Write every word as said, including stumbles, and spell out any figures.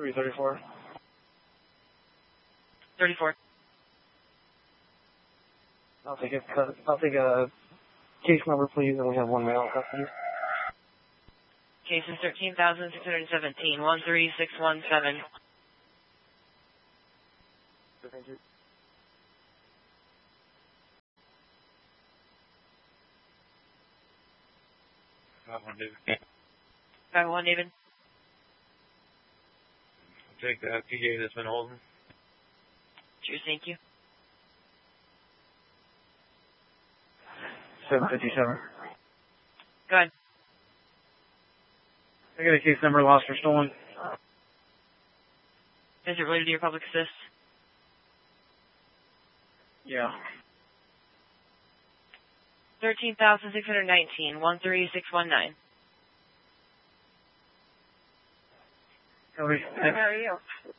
three thirty-four. thirty-four. I'll take a, I'll take a case number, please, and we have one male in custody. Case is thirteen thousand six hundred seventeen, one three six one seven. Thank you. five one, David. five one, David. I'll take the F P A that's been holding. Cheers, thank you. seven fifty-seven. Go ahead. I got a case number, lost or stolen. Is it related to your public assist? Yeah. thirteen thousand six hundred nineteen, one three six one nine. How are you?